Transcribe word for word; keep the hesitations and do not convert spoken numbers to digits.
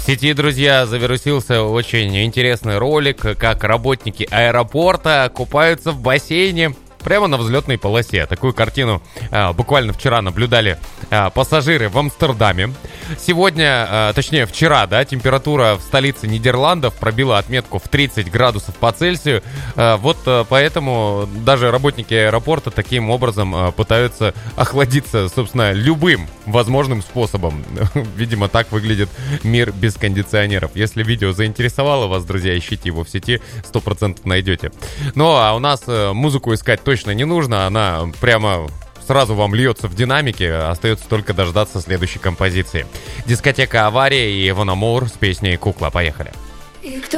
сети, друзья, завирусился очень интересный ролик, как работники аэропорта купаются в бассейне прямо на взлетной полосе. Такую картину а, буквально вчера наблюдали а, пассажиры в Амстердаме. Сегодня, а, точнее вчера, да, температура в столице Нидерландов пробила отметку в тридцать градусов по Цельсию. А, вот а, поэтому даже работники аэропорта таким образом а, пытаются охладиться, собственно, любым возможным способом. Видимо, так выглядит мир без кондиционеров. Если видео заинтересовало вас, друзья, ищите его в сети, сто процентов найдете. Ну, а у нас а, музыку искать точно точно не нужно, она прямо сразу вам льется в динамике, остается только дождаться следующей композиции. Дискотека «Авария» и Ивана Мур с песней «Кукла». Поехали.